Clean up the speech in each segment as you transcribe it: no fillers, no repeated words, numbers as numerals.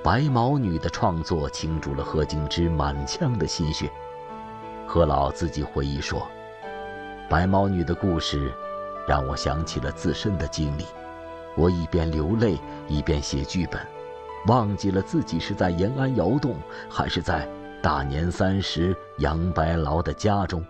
白毛女的创作倾注了贺敬之满腔的心血。贺老自己回忆说，白毛女的故事让我想起了自身的经历，我一边流泪一边写剧本，忘记了自己是在延安窑洞还是在大年30杨白劳的家中。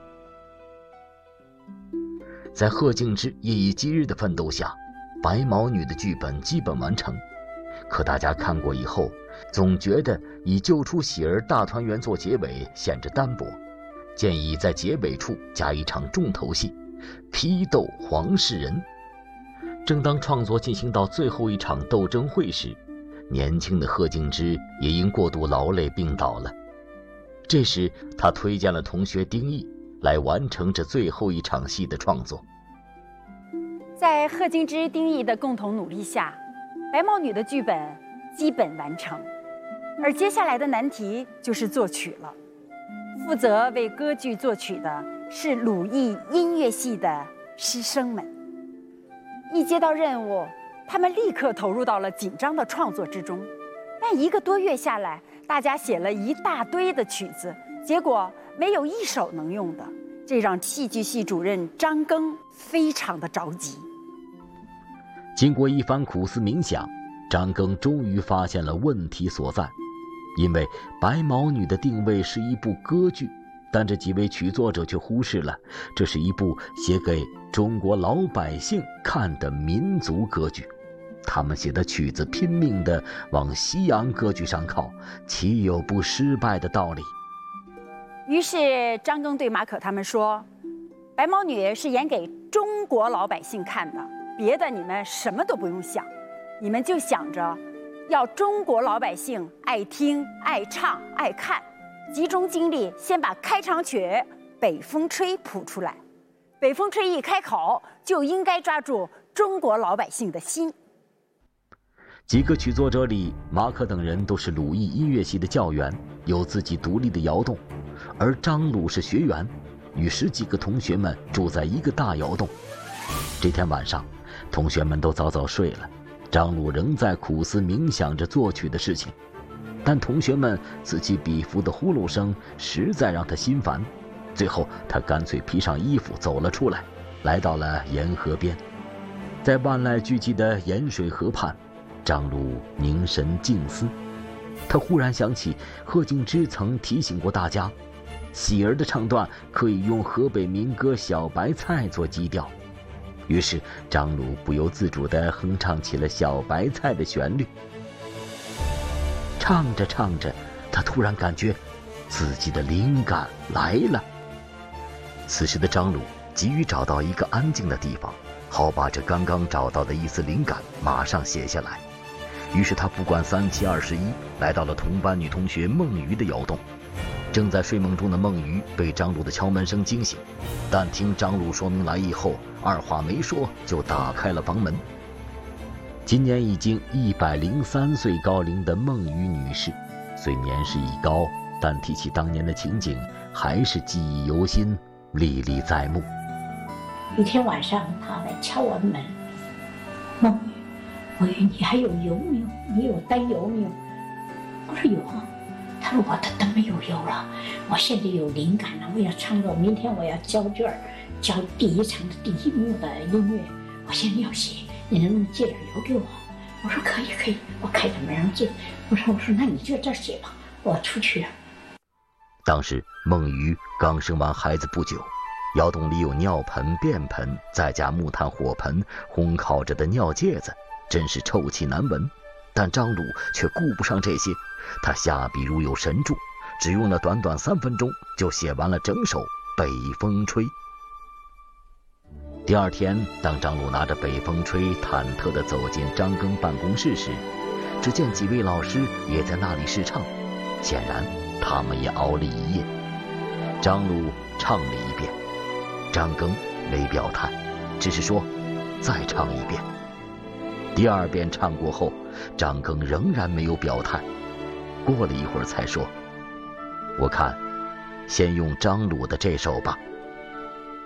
在贺敬之夜以继日的奋斗下，白毛女的剧本基本完成。可大家看过以后，总觉得以救出喜儿大团圆做结尾显着单薄，建议在结尾处加一场重头戏，批斗黄世仁。正当创作进行到最后一场斗争会时，年轻的贺敬之也因过度劳累病倒了。这时他推荐了同学丁毅来完成这最后一场戏的创作。 在贺敬之、丁毅的共同努力下，白毛女的剧本基本完成，而接下来的难题就是作曲了。负责为歌剧作曲的是鲁艺音乐系的师生们。一接到任务，他们立刻投入到了紧张的创作之中。但1个多月下来，大家写了一大堆的曲子，结果没有一首能用的，这让戏剧系主任张庚非常的着急。 经过一番苦思冥想，张庚终于发现了问题所在。因为白毛女的定位是一部歌剧，但这几位曲作者却忽视了这是一部写给中国老百姓看的民族歌剧。他们写的曲子拼命地往西洋歌剧上靠，岂有不失败的道理？ 于是张庚对马可他们说，白毛女是演给中国老百姓看的，别的你们什么都不用想，你们就想着要中国老百姓爱听、爱唱、爱看，集中精力先把开场曲《北风吹》谱出来。北风吹一开口，就应该抓住中国老百姓的心。 几个曲作者里，马可等人都是鲁艺音乐系的教员，有自己独立的窑洞，而张鲁是学员，与10几个同学们住在一个大窑洞。这天晚上，同学们都早早睡了，张鲁仍在苦思冥想着作曲的事情，但同学们此起彼伏的呼噜声实在让他心烦。最后他干脆披上衣服走了出来，来到了沿河边。在万籁俱寂的盐水河畔，张鲁凝神静思。他忽然想起贺敬之曾提醒过大家，喜儿的唱段可以用河北民歌《小白菜》做基调。于是张鲁不由自主地哼唱起了《小白菜》的旋律。唱着唱着，他突然感觉自己的灵感来了。此时的张鲁急于找到一个安静的地方，好把这刚刚找到的一丝灵感马上写下来。于是他不管3七21，来到了同班女同学孟瑜的窑洞。正在睡梦中的孟瑜被张鲁的敲门声惊醒，但听张鲁说明来意后，二话没说就打开了房门。今年已经103岁高龄的孟瑜女士，虽年事已高，但提起当年的情景，还是记忆犹新，历历在目。 一天晚上，他来敲我的门，孟瑜，我说你还有油没有？你有担油没有？我说有啊。他说我都没有油了，我现在有灵感了，我要唱到明天我要交卷，交第1场的第1幕的音乐，我现在要写，你能不能借点油给我？我说可以，我开着门上借。我说那你就这写吧，我出去。 当时孟瑜刚生完孩子不久，窑洞里有尿盆、便盆，再加木炭火盆烘烤着的尿介子，真是臭气难闻。但张鲁却顾不上这些，他下笔如有神助，只用了短短3分钟就写完了整首《北风吹》。第2天，当张鲁拿着《北风吹》忐忑地走进张庚办公室时，只见几位老师也在那里试唱，显然他们也熬了一夜。张鲁唱了一遍，张庚没表态，只是说再唱一遍。第2遍唱过后，张庚仍然没有表态，过了一会儿才说，我看先用张鲁的这首吧。